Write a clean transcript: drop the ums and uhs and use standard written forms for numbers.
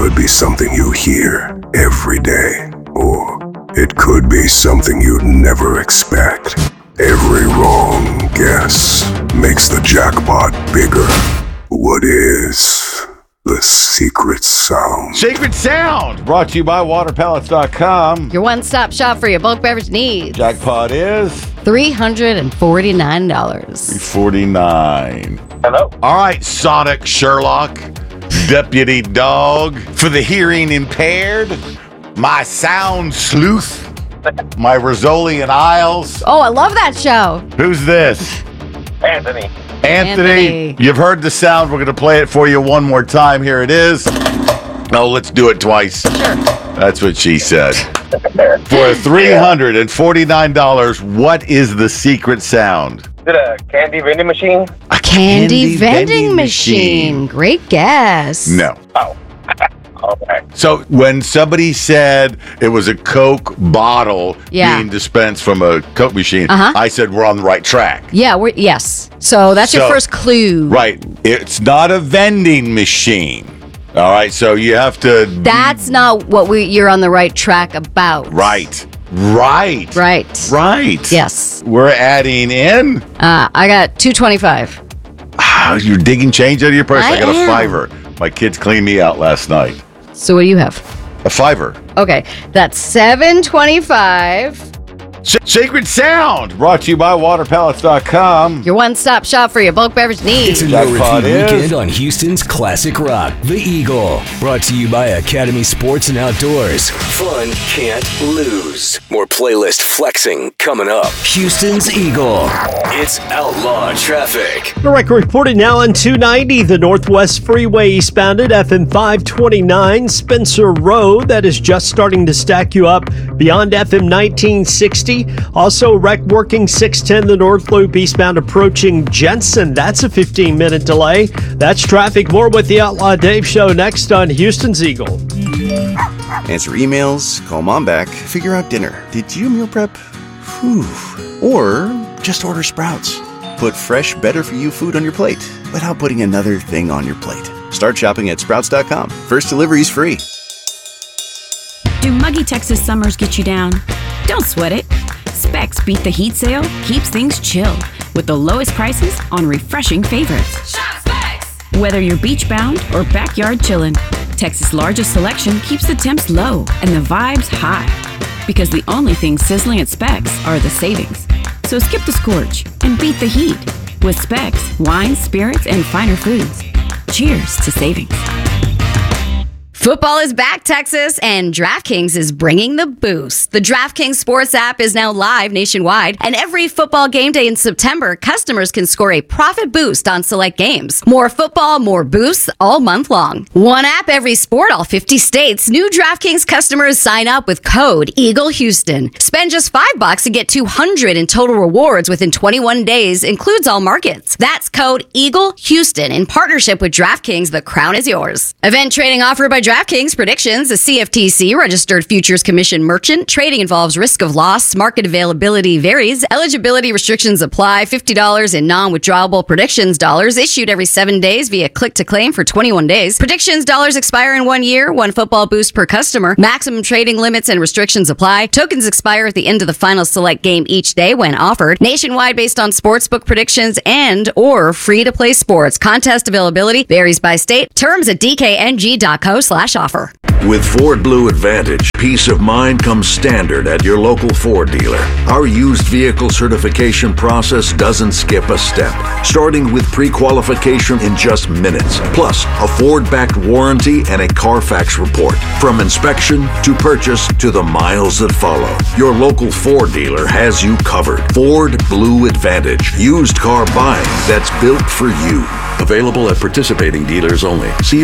could be something you hear every day, or it could be something you'd never expect. Every wrong guess makes the jackpot bigger. What is the secret sound? Secret Sound, brought to you by waterpellets.com. Your one-stop shop for your bulk beverage needs. Jackpot is $349. $349. Hello? All right, Sonic Sherlock, Deputy Dog, for the hearing impaired, my sound sleuth, my Rizzolian Isles. Oh, I love that show. Who's this? Anthony. Anthony. You've heard the sound. We're going to play it for you one more time. Here it is. No, let's do it twice. Sure. That's what she said. For $349, what is the secret sound? Is it a candy vending machine? A Candy vending machine. Great guess. No. Oh. Okay. So when somebody said it was a Coke bottle being dispensed from a Coke machine, I said we're on the right track. Yeah, yes. So that's your first clue. Right. It's not a vending machine. All right. So you have to. That's not what you're on the right track about. Right. Yes. We're adding in. I got $225. You're digging change out of your purse. I got am. a $5. My kids cleaned me out last night. So what do you have? A $5. Okay, that's $725. Secret Sound, brought to you by waterpellets.com. Your one-stop shop for your bulk beverage needs. It's a no-repeat weekend on Houston's classic rock, The Eagle. Brought to you by Academy Sports and Outdoors. Fun can't lose. More playlist flexing coming up. Houston's Eagle. It's outlaw traffic. The record reported now on 290, the Northwest Freeway eastbound at FM 529, Spencer Road. That is just starting to stack you up beyond FM 1960. Also, wreck working 610, the North Loop eastbound approaching Jensen. That's a 15-minute delay. That's traffic. More with the Outlaw Dave Show next on Houston's Eagle. Answer emails, call mom back, figure out dinner. Did you meal prep? Whew. Or just order Sprouts. Put fresh, better-for-you food on your plate without putting another thing on your plate. Start shopping at Sprouts.com. First delivery's free. Do muggy Texas summers get you down? Don't sweat it. Specs Beat the Heat sale keeps things chill with the lowest prices on refreshing favorites. Shop Specs! Whether you're beach bound or backyard chillin', Texas' largest selection keeps the temps low and the vibes high. Because the only things sizzling at Specs are the savings. So skip the scorch and beat the heat with Specs, wines, spirits, and finer foods. Cheers to savings. Football is back, Texas, and DraftKings is bringing the boost. The DraftKings Sports app is now live nationwide, and every football game day in September, customers can score a profit boost on select games. More football, more boosts all month long. One app, every sport, all 50 states. New DraftKings customers sign up with code EagleHouston. Spend just $5 and get $200 in total rewards within 21 days, includes all markets. That's code EagleHouston in partnership with DraftKings. The crown is yours. Event trading offered by DraftKings. Predictions, a CFTC registered futures commission merchant. Trading involves risk of loss. Market availability varies. Eligibility restrictions apply. $50 in non-withdrawable predictions dollars issued every 7 days via click to claim for 21 days. Predictions dollars expire in 1 year. One football boost per customer. Maximum trading limits and restrictions apply. Tokens expire at the end of the final select game each day when offered. Nationwide based on sportsbook predictions and or free-to-play sports. Contest availability varies by state. Terms at dkng.co/offer. With Ford Blue Advantage, peace of mind comes standard at your local Ford dealer. Our used vehicle certification process doesn't skip a step, starting with pre-qualification in just minutes, plus a Ford-backed warranty and a Carfax report. From inspection to purchase to the miles that follow, your local Ford dealer has you covered. Ford Blue Advantage, used car buying that's built for you. Available at participating dealers only. See